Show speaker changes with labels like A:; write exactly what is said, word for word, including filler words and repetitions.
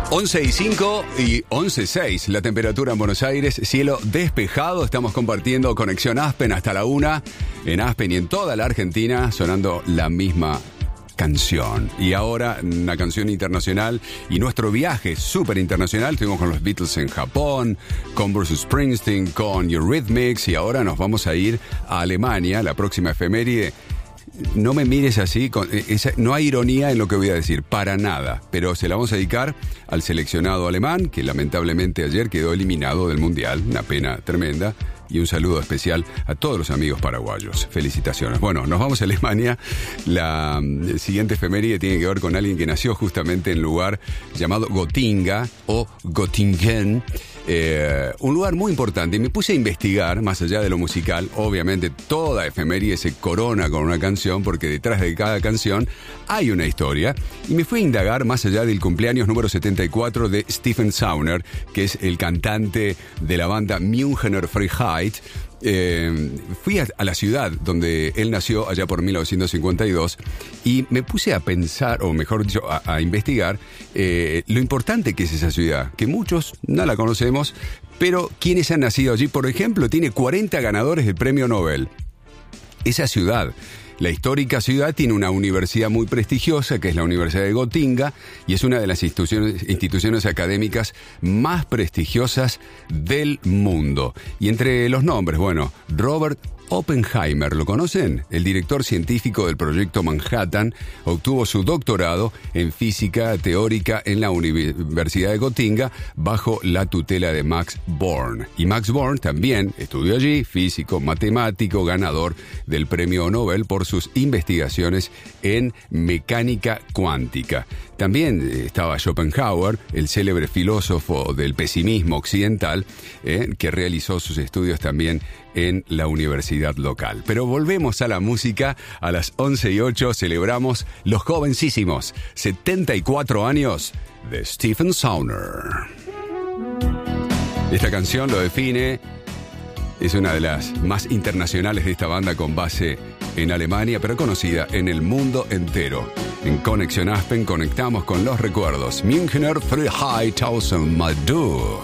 A: once y cinco y once y seis la temperatura en Buenos Aires, cielo despejado. Estamos compartiendo Conexión Aspen hasta la una en Aspen y en toda la Argentina, sonando la misma canción. Y ahora una canción internacional y nuestro viaje súper internacional. Estuvimos con los Beatles en Japón, con Bruce Springsteen, con Eurythmics, y ahora nos vamos a ir a Alemania, la próxima efeméride. No me mires así, con, esa, no hay ironía en lo que voy a decir, para nada, pero se la vamos a dedicar al seleccionado alemán, que lamentablemente ayer quedó eliminado del Mundial, una pena tremenda, y un saludo especial a todos los amigos paraguayos. Felicitaciones. Bueno, nos vamos a Alemania. La siguiente efeméride tiene que ver con alguien que nació justamente en un lugar llamado Gotinga o Göttingen. Eh, un lugar muy importante. Y me puse a investigar, más allá de lo musical. Obviamente toda efeméride se corona con una canción, porque detrás de cada canción hay una historia. Y me fui a indagar más allá del cumpleaños número setenta y cuatro de Stephen Sauner, que es el cantante de la banda Münchener Freiheit. Eh, fui a, a la ciudad donde él nació allá por mil novecientos cincuenta y dos y me puse a pensar, o mejor dicho, a, a investigar eh, lo importante que es esa ciudad, que muchos no la conocemos, pero quienes han nacido allí, por ejemplo, tiene cuarenta ganadores del premio Nobel. Esa ciudad, la histórica ciudad, tiene una universidad muy prestigiosa, que es la Universidad de Gotinga, y es una de las instituciones, instituciones académicas más prestigiosas del mundo. Y entre los nombres, bueno, Robert Oppenheimer, ¿lo conocen? El director científico del proyecto Manhattan, obtuvo su doctorado en física teórica en la Universidad de Gotinga bajo la tutela de Max Born. Y Max Born también estudió allí, físico, matemático, ganador del premio Nobel por sus investigaciones en mecánica cuántica. También estaba Schopenhauer, el célebre filósofo del pesimismo occidental, eh, que realizó sus estudios también en la universidad local. Pero volvemos a la música. A las once y ocho celebramos los jovencísimos setenta y cuatro años de Stephen Sauner. Esta canción lo define. Es una de las más internacionales de esta banda, con base en Alemania, pero conocida en el mundo entero. En Conexión Aspen conectamos con los recuerdos. Münchener Freiheit tausend Mal du.